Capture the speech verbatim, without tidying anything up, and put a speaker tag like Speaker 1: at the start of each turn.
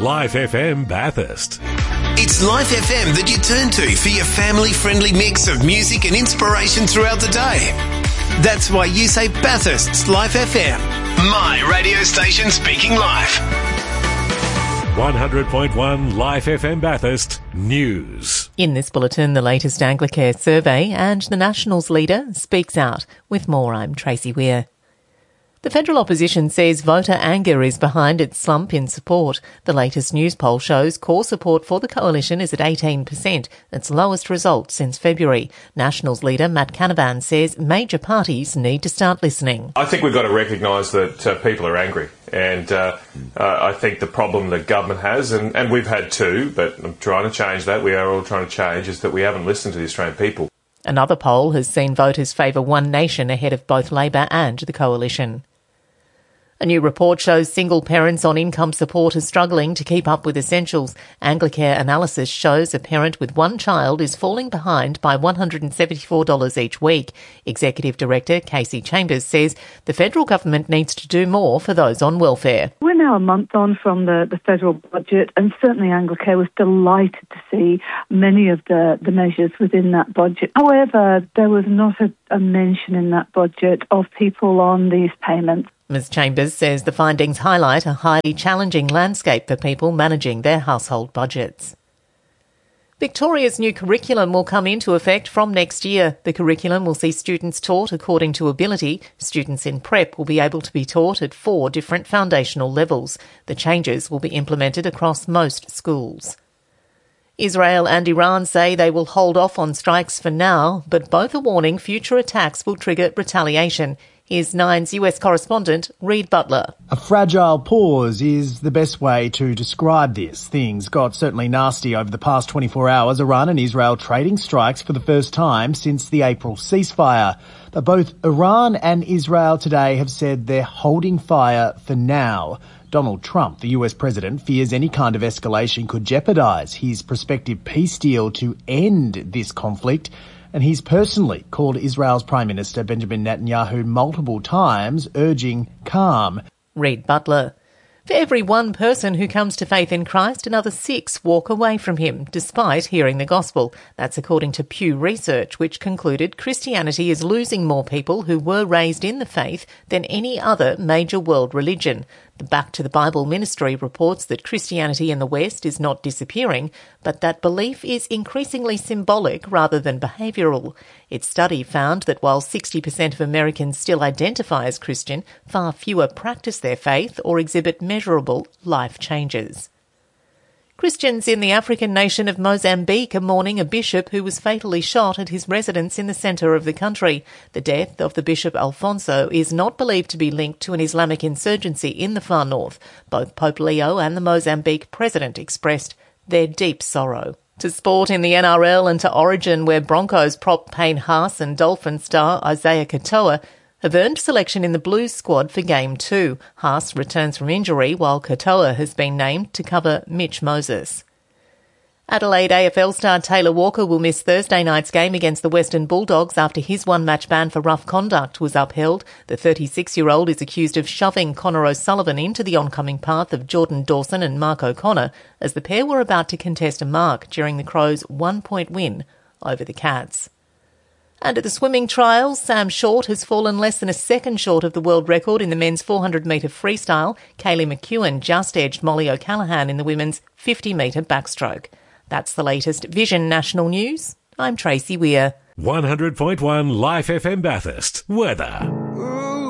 Speaker 1: Life F M Bathurst.
Speaker 2: It's Life F M that you turn to for your family-friendly mix of music and inspiration throughout the day. That's why you say Bathurst's Life F M. My radio station speaking life.
Speaker 1: one hundred point one Life F M Bathurst News.
Speaker 3: In this bulletin, the latest Anglicare survey and the Nationals leader speaks out. With more, I'm Tracy Weir. The federal opposition says voter anger is behind its slump in support. The latest news poll shows core support for the coalition is at eighteen percent, its lowest result since February. Nationals leader Matt Canavan says major parties need to start listening.
Speaker 4: I think we've got to recognise that uh, people are angry. And uh, uh, I think the problem that government has, and, and we've had too, but I'm trying to change that, we are all trying to change, is that we haven't listened to the Australian people.
Speaker 3: Another poll has seen voters favour One Nation ahead of both Labor and the coalition. A new report shows single parents on income support are struggling to keep up with essentials. Anglicare analysis shows a parent with one child is falling behind by one hundred seventy-four dollars each week. Executive Director Casey Chambers says the federal government needs to do more for those on welfare.
Speaker 5: We're now a month on from the, the federal budget, and certainly Anglicare was delighted to see many of the, the measures within that budget. However, there was not a, a mention in that budget of people on these payments.
Speaker 3: Miz Chambers says the findings highlight a highly challenging landscape for people managing their household budgets. Victoria's new curriculum will come into effect from next year. The curriculum will see students taught according to ability. Students in prep will be able to be taught at four different foundational levels. The changes will be implemented across most schools. Israel and Iran say they will hold off on strikes for now, but both are warning future attacks will trigger retaliation. Here's Nine's U S correspondent, Reid Butler.
Speaker 6: A fragile pause is the best way to describe this. Things got certainly nasty over the past twenty-four hours. Iran and Israel trading strikes for the first time since the April ceasefire. But both Iran and Israel today have said they're holding fire for now. Donald Trump, the U S president, fears any kind of escalation could jeopardise his prospective peace deal to end this conflict. And he's personally called Israel's Prime Minister Benjamin Netanyahu multiple times, urging calm.
Speaker 3: Reid Butler. For every one person who comes to faith in Christ, another six walk away from him, despite hearing the gospel. That's according to Pew Research, which concluded Christianity is losing more people who were raised in the faith than any other major world religion. The Back to the Bible ministry reports that Christianity in the West is not disappearing, but that belief is increasingly symbolic rather than behavioural. Its study found that while sixty percent of Americans still identify as Christian, far fewer practice their faith or exhibit measurable life changes. Christians in the African nation of Mozambique are mourning a bishop who was fatally shot at his residence in the centre of the country. The death of the Bishop Alfonso is not believed to be linked to an Islamic insurgency in the far north. Both Pope Leo and the Mozambique president expressed their deep sorrow. To sport in the N R L and to Origin, where Broncos prop Payne Haas and Dolphin star Isaiah Katoa have earned selection in the Blues squad for Game two. Haas returns from injury, while Katoa has been named to cover Mitch Moses. Adelaide A F L star Taylor Walker will miss Thursday night's game against the Western Bulldogs after his one-match ban for rough conduct was upheld. The thirty-six-year-old is accused of shoving Connor O'Sullivan into the oncoming path of Jordan Dawson and Mark O'Connor as the pair were about to contest a mark during the Crows' one-point win over the Cats. And at the swimming trials, Sam Short has fallen less than a second short of the world record in the men's four hundred metre freestyle. Kaylee McEwen just edged Molly O'Callaghan in the women's fifty metre backstroke. That's the latest Vision National News. I'm Tracy Weir.
Speaker 1: one hundred point one Life F M Bathurst. Weather.